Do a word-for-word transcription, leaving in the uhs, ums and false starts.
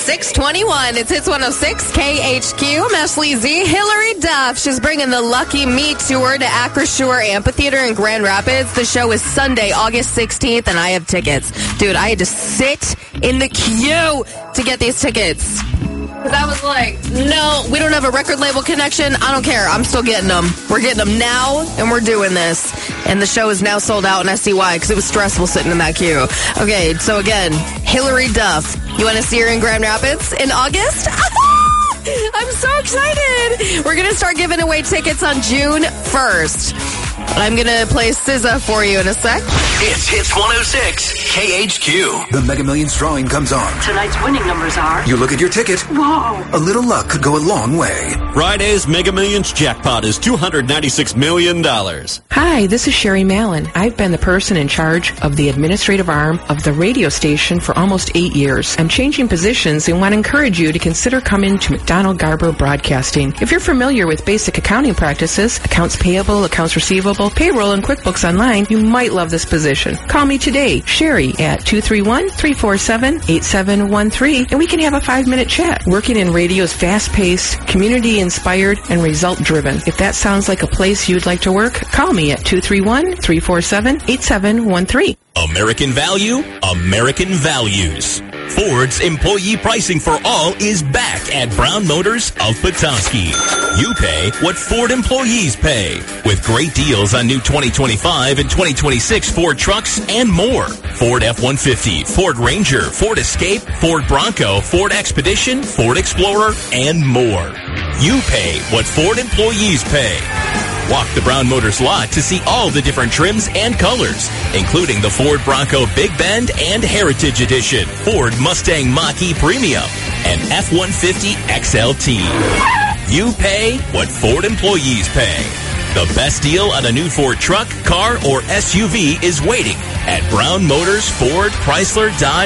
six twenty-one. It's Hits one oh six, K H Q. I'm Ashley Z. Hillary Duff. She's bringing the Lucky Me Tour to Acrisure Amphitheater in Grand Rapids. The show is Sunday, August sixteenth, and I have tickets. Dude, I had to sit in the queue to get these tickets. Because I was like, no, we don't have a record label connection. I don't care. I'm still getting them. We're getting them now, and we're doing this. And the show is now sold out, and I see why, because it was stressful sitting in that queue. Okay, so again, Hillary Duff. You want to see her in Grand Rapids in August? I'm so excited. We're going to start giving away tickets on June first. I'm going to play S Z A for you in a sec. It's Hits one oh six, K H Q. The Mega Millions drawing comes on. Tonight's winning numbers are... You look at your ticket. Whoa. A little luck could go a long way. Friday's Mega Millions jackpot is two hundred ninety-six million dollars. Hi, this is Sherry Mallon. I've been the person in charge of the administrative arm of the radio station for almost eight years. I'm changing positions and want to encourage you to consider coming to McDonald Garber Broadcasting. If you're familiar with basic accounting practices, accounts payable, accounts receivable, payroll, and QuickBooks Online, you might love this position. Call me today, Sherry, at two three one, three four seven, eight seven one three, and we can have a five-minute chat. Working in radio is fast-paced, community-inspired, and result-driven. If that sounds like a place you'd like to work, call me at two three one, three four seven, eight seven one three. American value, American values. Ford's employee pricing for all is back at Brown Motors of Petoskey. You pay what Ford employees pay, with great deals on new twenty twenty-five and twenty twenty-six Ford trucks and more. Ford F one fifty, Ford Ranger, Ford Escape, Ford Bronco, Ford Expedition, Ford Explorer, and more. You pay what Ford employees pay. Walk the Brown Motors lot to see all the different trims and colors, including the Ford Bronco Big Bend and Heritage Edition, Ford Mustang Mach-E Premium, and F one fifty X L T. You pay what Ford employees pay. The best deal on a new Ford truck, car, or S U V is waiting at Brown Motors Ford Chrysler Dodge